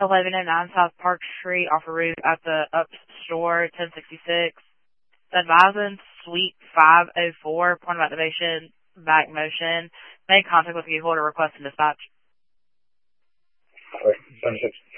1109 South Park Street, off a roof at the Up Store, 1066. Advising Suite 504, point of activation, back motion. Make contact with vehicle to request and dispatch. All right, 76.